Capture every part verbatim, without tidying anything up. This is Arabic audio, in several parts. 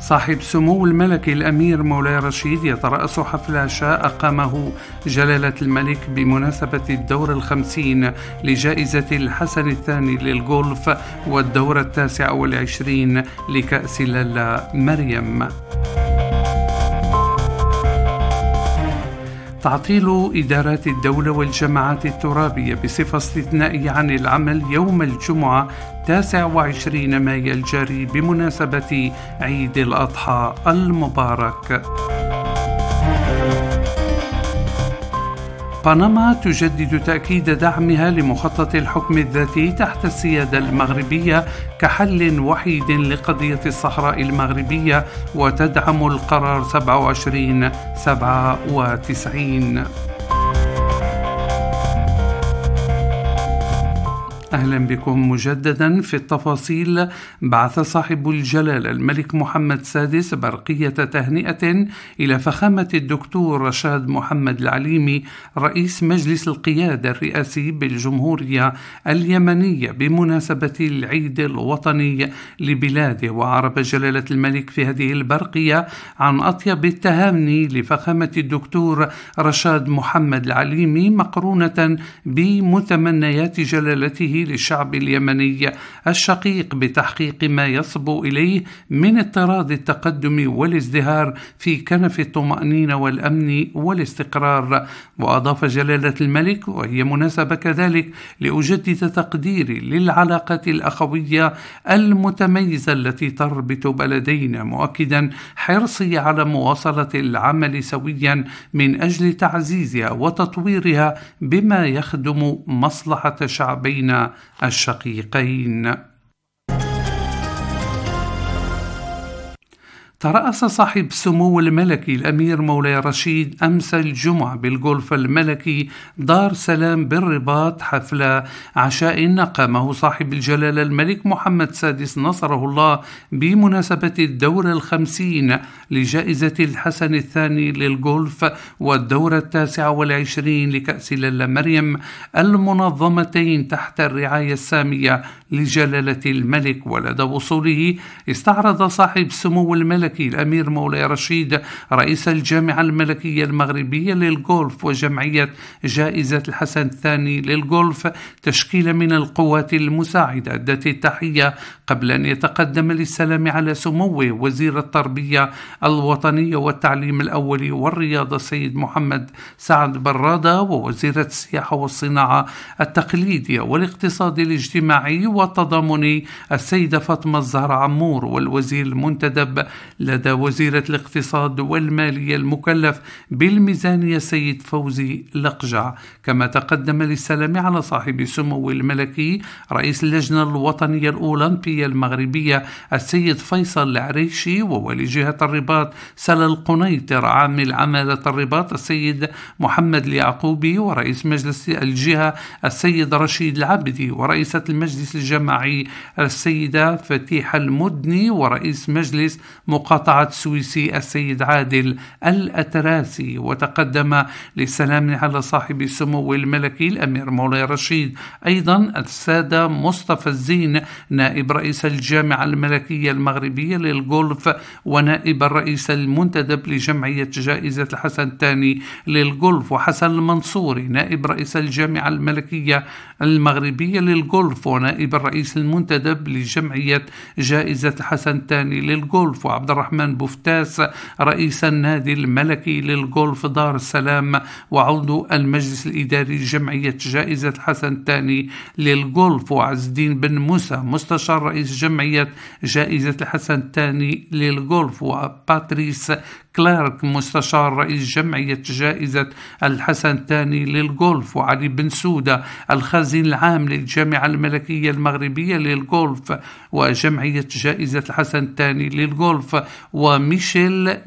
صاحب سمو الملكي الأمير مولاي رشيد يترأس حفل عشاء أقامه جلالة الملك بمناسبة الدور الخمسين لجائزة الحسن الثاني للغولف والدور التاسع والعشرين لكأس لالا مريم. تعطيل إدارات الدولة والجماعات الترابية بصفة استثنائية عن العمل يوم الجمعة تاسع وعشرين مايو الجاري بمناسبة عيد الأضحى المبارك. بنما تجدد تأكيد دعمها لمخطط الحكم الذاتي تحت السيادة المغربية كحل وحيد لقضية الصحراء المغربية وتدعم القرار سبعة وعشرين سبعة وتسعين. أهلا بكم مجددا في التفاصيل. بعث صاحب الجلالة الملك محمد السادس برقية تهنئة إلى فخامة الدكتور رشاد محمد العليمي رئيس مجلس القيادة الرئاسي بالجمهورية اليمنية بمناسبة العيد الوطني لبلاده، وعرب جلالة الملك في هذه البرقية عن أطيب التهاني لفخامة الدكتور رشاد محمد العليمي مقرونة بمتمنيات جلالته للشعب اليمني الشقيق بتحقيق ما يصبو إليه من اضطراد التقدم والازدهار في كنف الطمأنينة والأمن والاستقرار. وأضاف جلالة الملك وهي مناسبة كذلك لأجدد تقديري للعلاقات الأخوية المتميزة التي تربط بلدينا، مؤكدا حرصي على مواصلة العمل سويا من أجل تعزيزها وتطويرها بما يخدم مصلحة شعبينا الشقيقين. ترأس صاحب سمو الملكي الأمير مولاي رشيد أمس الجمعة بالغولف الملكي دار سلام بالرباط حفل عشاء أقامه صاحب الجلالة الملك محمد السادس نصره الله بمناسبة الدور الخمسين لجائزة الحسن الثاني للغولف والدور التاسع والعشرين لكأس لالا مريم المنظمتين تحت الرعاية السامية لجلالة الملك. ولدى وصوله استعرض صاحب سمو الملك الأمير مولاي رشيد رئيس الجامعة الملكية المغربية للغولف وجمعية جائزة الحسن الثاني للغولف تشكيلة من القوات المساعدة ذات التحية قبل أن يتقدم للسلام على سموه وزير التربية الوطنية والتعليم الأولي والرياضة السيد محمد سعد برادة، ووزيرة السياحة والصناعة التقليدية والاقتصاد الاجتماعي والتضامني السيدة فاطمة الزهراء عمور، والوزير المنتدب لدى وزيرة الاقتصاد والمالية المكلف بالميزانية السيد فوزي لقجع. كما تقدم للسلام على صاحب سمو الملكي رئيس اللجنة الوطنية الأولمبية المغربية السيد فيصل العريشي، وولي جهة الرباط سلا القنيطر عامل عمالة الرباط السيد محمد اليعقوبي، ورئيس مجلس الجهة السيد رشيد العبدي، ورئيسة المجلس الجماعي السيدة فتيحة المدني، ورئيس مجلس مقاطعة سويسي السيد عادل الأتراسي. وتقدم للسلام على صاحب السمو الملكي الأمير مولاي رشيد أيضا السادة مصطفى الزين نائب رئيس الجامعة الملكية المغربية للغولف ونائب الرئيس المنتدب لجمعية جائزة الحسن الثاني للغولف، وحسن المنصوري نائب رئيس الجامعة الملكية المغربية للغولف ونائب الرئيس المنتدب لجمعية جائزة الحسن الثاني للغولف، وعبد الرحمن بوفتاس رئيس النادي الملكي للغولف دار السلام وعضو المجلس الإداري لجمعية جائزة الحسن الثاني للغولف، وعز الدين بن موسى مستشار رئيس جمعية جائزة الحسن الثاني للغولف، وباتريس كلارك مستشار رئيس جمعية جائزة الحسن الثاني للغولف، وعلي بن سودة الخازن العام للجامعة الملكية المغربية للغولف وجمعية جائزة الحسن الثاني للغولف، وميشيل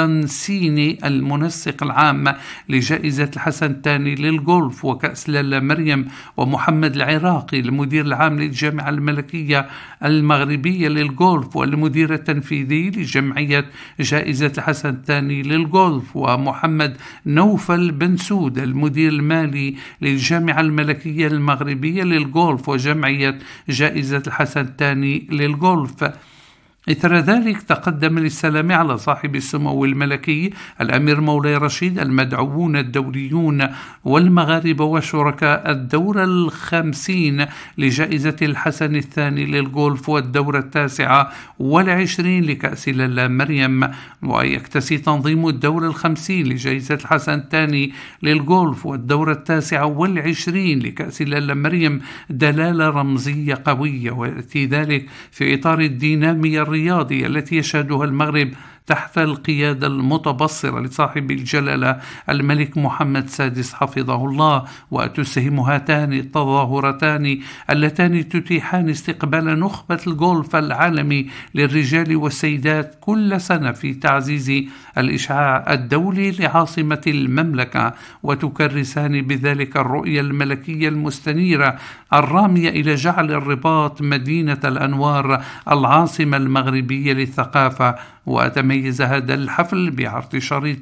بيزنسيني المنسق العام لجائزة الحسن الثاني للغولف وكأس لالا مريم، ومحمد العراقي المدير العام للجامعة الملكية المغربية للغولف والمدير التنفيذي لجمعية جائزة الحسن الثاني للغولف، ومحمد نوفل بن سود المدير المالي للجامعة الملكية المغربية للغولف وجمعية جائزة الحسن الثاني للغولف. إثر ذلك تقدم للسلام على صاحب السمو الملكي الأمير مولاي رشيد المدعوون الدوليون والمغاربة وشركاء الدورة الخمسين لجائزة الحسن الثاني للغولف والدورة التاسعة والعشرين لكأس لالا مريم، ويكتسي تنظيم الدورة الخمسين لجائزة الحسن الثاني للغولف والدورة التاسعة والعشرين لكأس لالا مريم دلالة رمزية قوية، ويأتي ذلك في إطار الدينامية الرياضية التي يشهدها المغرب تحت القيادة المتبصرة لصاحب الجلالة الملك محمد السادس حفظه الله. وتسهم هاتان التظاهرتان اللتان تتيحان استقبال نخبة الغولف العالمي للرجال والسيدات كل سنة في تعزيز الإشعاع الدولي لعاصمة المملكة، وتكرسان بذلك الرؤية الملكية المستنيرة الرامية إلى جعل الرباط مدينة الأنوار العاصمة المغربية للثقافة. وتميز هذا الحفل بعرض شريط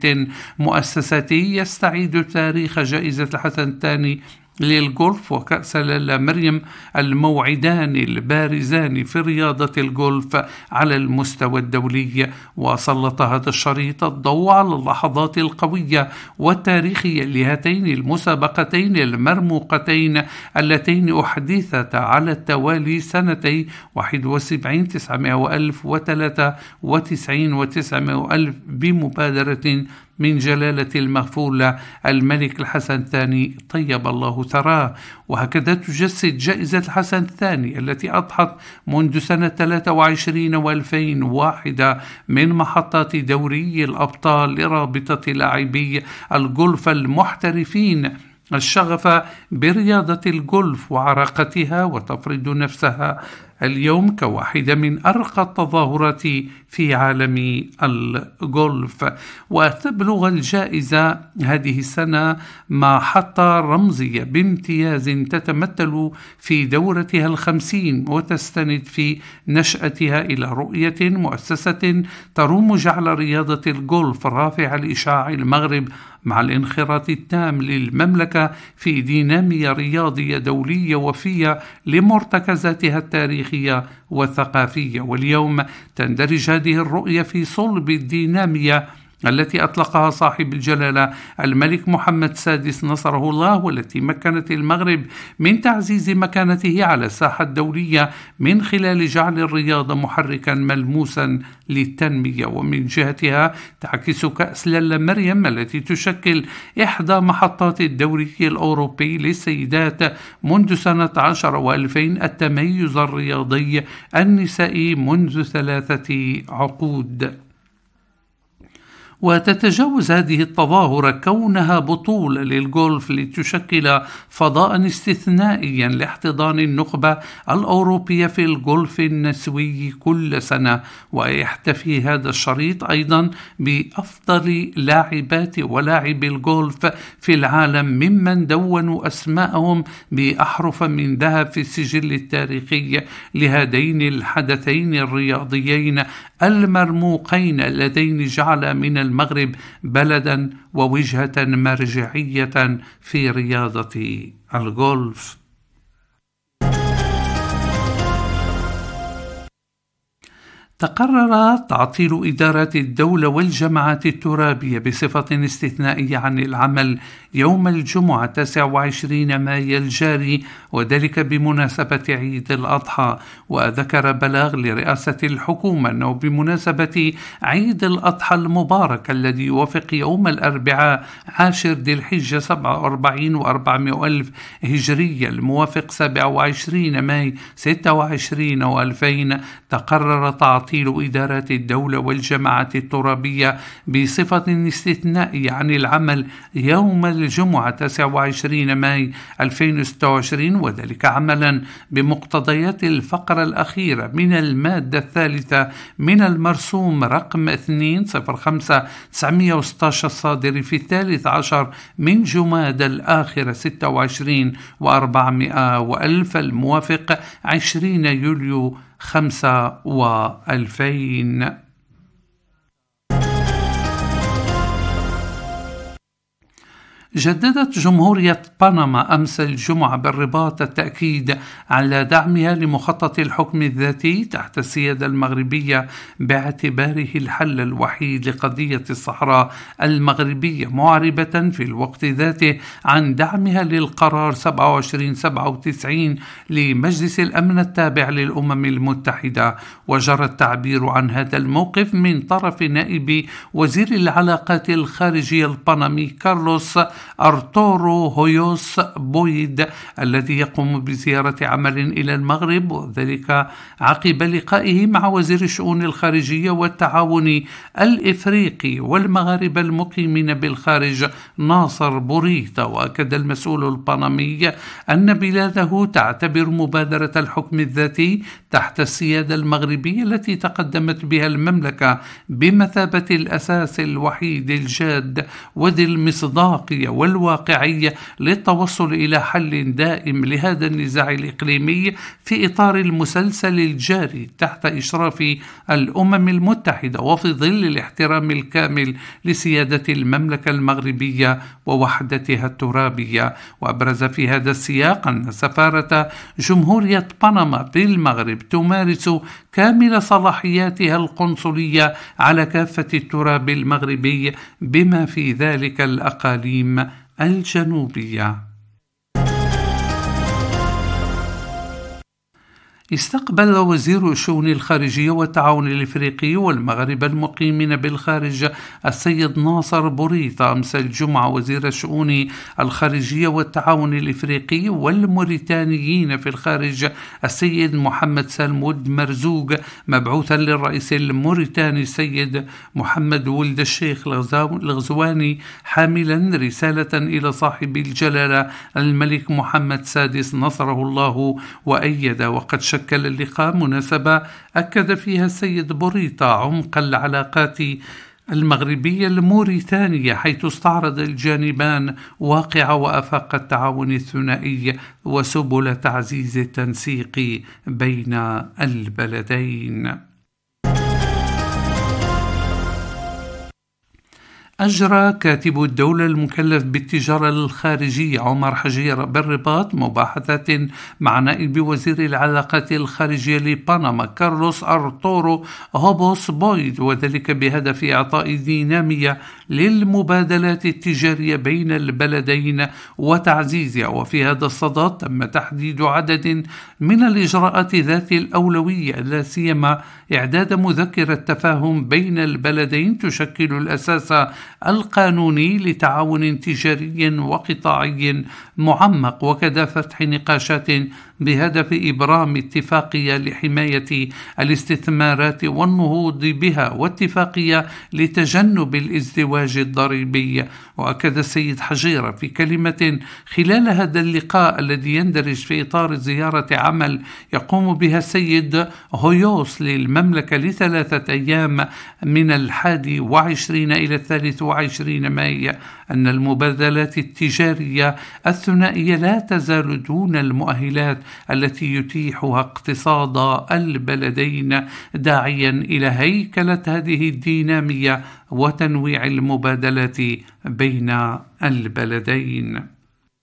مؤسساتي يستعيد تاريخ جائزة الحسن الثاني للغولف وكأس لالا مريم، الموعدان البارزان في رياضة الغولف على المستوى الدولي. وسلط هذا الشريط الضوء على اللحظات القوية والتاريخية لهاتين المسابقتين المرموقتين اللتين أحدثتا على التوالي سنتي واحد وسبعين تسعمائة وألف وثلاثة وتسعين وتسعمائة ألف بمبادرة من جلالة المغفولة الملك الحسن الثاني طيب الله ثراه. وهكذا تجسد جائزة الحسن الثاني التي أضحت منذ سنة ثلاثة وعشرين وألفين وواحد من محطات دوري الأبطال لرابطة لاعبي الغولف المحترفين الشغف برياضة الغولف وعراقتها، وتفرض نفسها اليوم كواحدة من أرقى التظاهرات في عالم الغولف. وتبلغ الجائزة هذه السنة محطة رمزية بامتياز تتمثل في دورتها الخمسين، وتستند في نشأتها إلى رؤية مؤسسة تروم جعل رياضة الغولف رافع لإشعاع المغرب مع الانخراط التام للمملكة في دينامية رياضية دولية وفية لمرتكزاتها التاريخية والثقافية. واليوم تندرج هذه الرؤية في صلب الدينامية التي أطلقها صاحب الجلالة الملك محمد السادس نصره الله، والتي مكنت المغرب من تعزيز مكانته على الساحة الدولية من خلال جعل الرياضة محركا ملموسا للتنمية. ومن جهتها تعكس كأس لالا مريم التي تشكل إحدى محطات الدوري الأوروبي للسيدات منذ سنة عشر وألفين التميز الرياضي النسائي منذ ثلاثة عقود. وتتجاوز هذه التظاهرة كونها بطولة للغولف لتشكل فضاء استثنائيا لاحتضان النخبة الأوروبية في الغولف النسوي كل سنة. ويحتفي هذا الشريط أيضا بأفضل لاعبات ولاعبي الغولف في العالم ممن دونوا أسماءهم بأحرف من ذهب في السجل التاريخي لهذين الحدثين الرياضيين المرموقين اللذين جعل من المغرب بلدا ووجهة مرجعية في رياضة الغولف. تقرر تعطيل إدارات الدولة والجماعات الترابية بصفة استثنائية عن العمل يوم الجمعة تاسع وعشرين مايو الجاري، وذلك بمناسبة عيد الأضحى. وذكر بلاغ لرئاسة الحكومة أنه بمناسبة عيد الأضحى المبارك الذي يوافق يوم الأربعاء عاشر ذي الحجة سبعة وأربعين وأربعمائة ألف هجرية الموافق سبعة وعشرين مايو ستة وعشرين وألفين، تقرر تعطيل تعطيل إدارات الدولة والجماعات الترابية بصفة استثنائية عن العمل يوم الجمعة تاسع وعشرين مايو ألفين وستة وعشرين، وذلك عملا بمقتضيات الفقرة الأخيرة من المادة الثالثة من المرسوم رقم اثنين صفر خمسة تسعمائة وستة عشر الصادر في الثالث عشر من جماد الآخرة ستة وعشرين وأربعمائة وألف الموافق عشرين يوليو خمسة وألفين. جددت جمهورية بنما أمس الجمعة بالرباط التأكيد على دعمها لمخطط الحكم الذاتي تحت السيادة المغربية باعتباره الحل الوحيد لقضية الصحراء المغربية، معربة في الوقت ذاته عن دعمها للقرار سبعة وعشرين سبعة وتسعين لمجلس الأمن التابع للأمم المتحدة. وجرى التعبير عن هذا الموقف من طرف نائب وزير العلاقات الخارجية البنمي كارلوس أرتورو هويوس بويد الذي يقوم بزيارة عمل إلى المغرب، وذلك عقب لقائه مع وزير الشؤون الخارجية والتعاون الإفريقي والمغاربة المقيمين بالخارج ناصر بوريطة. وأكد المسؤول البنمي أن بلاده تعتبر مبادرة الحكم الذاتي تحت السيادة المغربية التي تقدمت بها المملكة بمثابة الأساس الوحيد الجاد وذي المصداقية والواقعية للتوصل إلى حل دائم لهذا النزاع الإقليمي في إطار المسلسل الجاري تحت إشراف الأمم المتحدة وفي ظل الاحترام الكامل لسيادة المملكة المغربية ووحدتها الترابية. وأبرز في هذا السياق أن سفارة جمهورية بنما بالمغرب تمارس كامل صلاحياتها القنصلية على كافة التراب المغربي بما في ذلك الأقاليم الجنوبية. استقبل وزير الشؤون الخارجية والتعاون الإفريقي والمغاربة المقيمين بالخارج السيد ناصر بوريطة أمس الجمعة وزير الشؤون الخارجية والتعاون الإفريقي والموريتانيين في الخارج السيد محمد سالمود مرزوق، مبعوثا للرئيس الموريتاني السيد محمد ولد الشيخ الغزواني، حاملا رسالة إلى صاحب الجلالة الملك محمد السادس نصره الله وأيد. وقد شكل اللقاء مناسبة أكد فيها السيد بوريطة عمق العلاقات المغربية الموريتانية، حيث استعرض الجانبان واقع وآفاق التعاون الثنائي وسبل تعزيز التنسيق بين البلدين. أجرى كاتب الدولة المكلف بالتجارة الخارجية عمر حجير بالرباط مباحثات مع نائب وزير العلاقات الخارجية لبنما كارلوس أرتورو هوبوس بويد، وذلك بهدف إعطاء دينامية للمبادلات التجارية بين البلدين وتعزيزها. وفي هذا الصدد تم تحديد عدد من الإجراءات ذات الأولوية، لا سيما إعداد مذكرة تفاهم بين البلدين تشكل الأساس القانوني لتعاون تجاري وقطاعي معمق، وكذا فتح نقاشات بهدف إبرام اتفاقية لحماية الاستثمارات والنهوض بها واتفاقية لتجنب الازدواج الضريبي. وأكد السيد حجيرة في كلمة خلال هذا اللقاء الذي يندرج في إطار زيارة عمل يقوم بها السيد هويوس للمملكة لثلاثة أيام من الحادي وعشرين إلى الثالث وعشرين مايو أن المبادلات التجارية الثنائية لا تزال دون المؤهلات التي يتيحها اقتصاد البلدين، داعيا إلى هيكلة هذه الدينامية وتنويع المبادلات بين البلدين.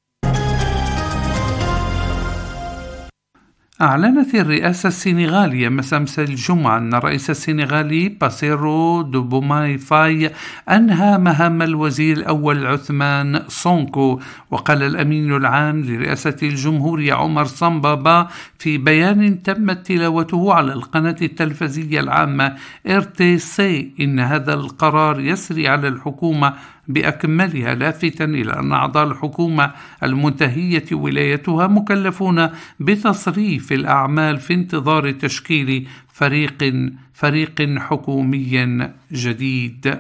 أعلنت الرئاسة السنغالية مساء الجمعة أن الرئيس السنغالي باسيرو دوبوماي فاي أنهى مهام الوزير الأول عثمان سونكو. وقال الأمين العام لرئاسة الجمهورية عمر صنبابا في بيان تمت تلاوته على القناة التلفزيونية العامة إر تي سي إن هذا القرار يسري على الحكومة بأكملها، لافتا إلى أن أعضاء الحكومة المنتهية ولايتها مكلفون بتصريف الأعمال في انتظار تشكيل فريق فريق حكومي جديد.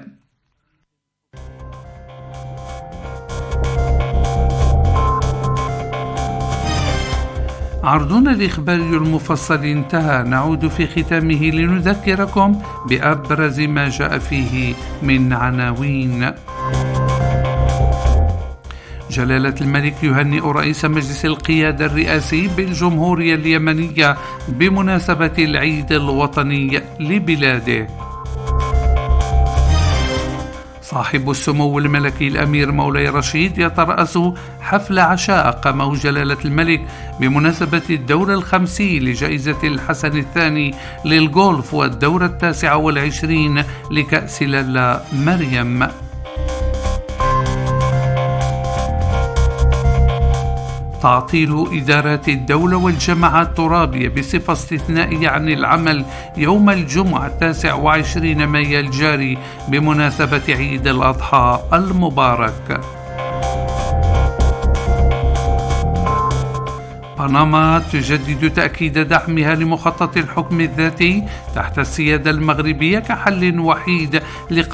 عرضنا الإخباري المفصل انتهى، نعود في ختامه لنذكركم بأبرز ما جاء فيه من عناوين. جلالة الملك يهنئ رئيس مجلس القيادة الرئاسي بالجمهورية اليمنية بمناسبة العيد الوطني لبلاده. صاحب السمو الملكي الأمير مولاي رشيد يترأس حفل عشاء أقامه جلالة الملك بمناسبة الدورة الخمسين لجائزة الحسن الثاني للغولف والدورة التاسعة والعشرين لكأس لالا مريم. تعطيل إدارات الدولة والجماعات الترابية بصفة استثنائية عن العمل يوم الجمعة التاسع وعشرين مايو الجاري بمناسبة عيد الأضحى المبارك. بنما تجدد تأكيد دعمها لمخطط الحكم الذاتي تحت السيادة المغربية كحل وحيد لقضايا